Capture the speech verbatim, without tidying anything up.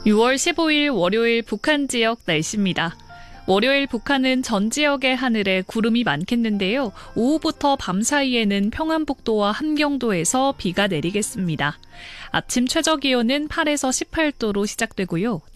유월 십오일 월요일 북한 지역 날씨입니다. 월요일 북한은 전 지역의 하늘에 구름이 많겠는데요. 오후부터 밤 사이에는 평안북도와 함경도에서 비가 내리겠습니다. 아침 최저기온은 팔에서 십팔 도로 시작되고요.